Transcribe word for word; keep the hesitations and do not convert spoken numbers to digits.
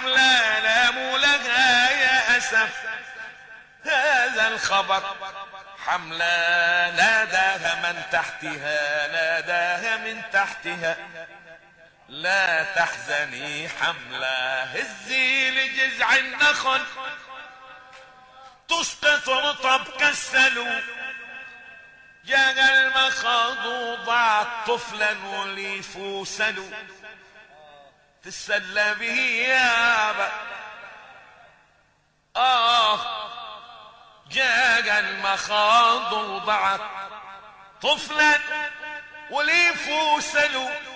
حملة ناموا لها يا أسف هذا الخبر حملة ناداها من تحتها ناداها من تحتها لا تحزني حملة هزي لجذع النخل تسقط رطب كالسلو جاء المخاض وضعت طفلا وليفوسلو تسلى به يابا آه جاء المخاض وضعت طفلا وليفوسلو